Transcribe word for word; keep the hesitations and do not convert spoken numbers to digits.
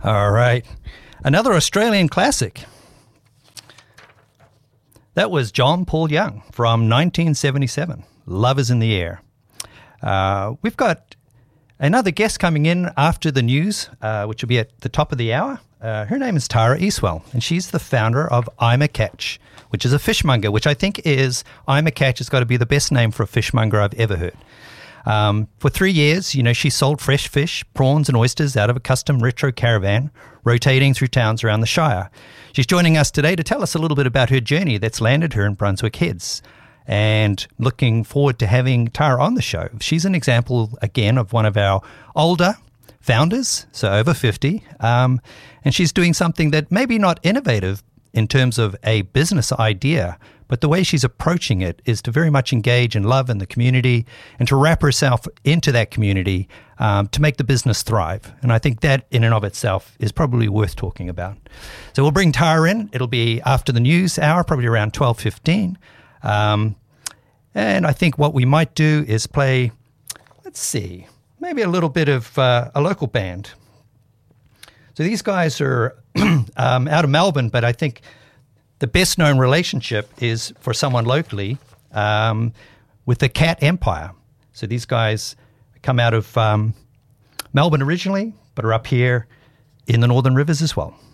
All right. Another Australian classic. That was John Paul Young from nineteen seventy-seven, Love is in the Air. Uh, we've got another guest coming in after the news, uh, which will be at the top of the hour. Uh, her name is Tara Eastwell, and she's the founder of I'm a Catch, which is a fishmonger, which I think is, I'm a Catch has got to be the best name for a fishmonger I've ever heard. Um, for three years, you know, she sold fresh fish, prawns and oysters out of a custom retro caravan, rotating through towns around the Shire. She's joining us today to tell us a little bit about her journey that's landed her in Brunswick Heads. And looking forward to having Tara on the show. She's an example, again, of one of our older founders, so over fifty, um, and she's doing something that maybe not innovative in terms of a business idea, but the way she's approaching it is to very much engage and love in the community and to wrap herself into that community um, to make the business thrive. And I think that in and of itself is probably worth talking about. So we'll bring Tara in. It'll be after the news hour, probably around twelve fifteen. Um, and I think what we might do is play, let's see, maybe a little bit of uh, a local band. So these guys are um, out of Melbourne, but I think the best known relationship is for someone locally um, with the Cat Empire. So these guys come out of um, Melbourne originally, but are up here in the Northern Rivers as well.